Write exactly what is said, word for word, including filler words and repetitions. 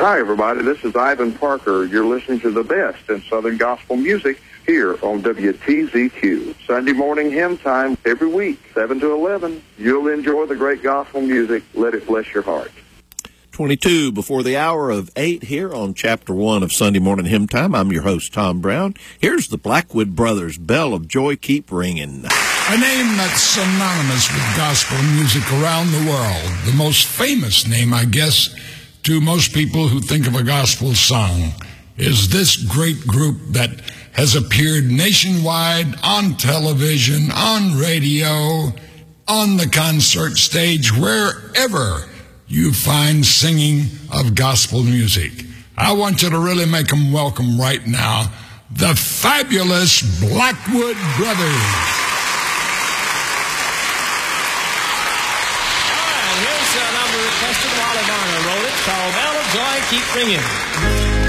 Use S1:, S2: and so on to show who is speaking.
S1: Hi, everybody. This is Ivan Parker. You're listening to the best in Southern gospel music here on W T Z Q. Sunday morning hymn time every week, seven to eleven. You'll enjoy the great gospel music. Let it bless your heart.
S2: twenty-two before the hour of eight here on Chapter one of Sunday Morning Hymn Time. I'm your host, Tom Brown. Here's the Blackwood Brothers, Bell of Joy Keep Ringing.
S3: A name that's synonymous with gospel music around the world. The most famous name, I guess, to most people who think of a gospel song is this great group that has appeared nationwide on television, on radio, on the concert stage, wherever you find singing of gospel music. I want you to really make them welcome right now, the fabulous Blackwood Brothers.
S4: All right, here's a number requested while Ivana wrote it, called Bell of Joy Keep Ringing.